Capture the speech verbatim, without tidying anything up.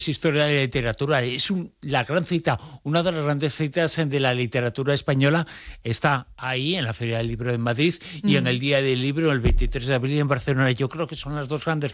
Historia de la literatura, es un, la gran cita, una de las grandes citas de la literatura española está ahí en la Feria del Libro de Madrid y mm. en el Día del Libro, el veintitrés de abril en Barcelona. Yo creo que son las dos grandes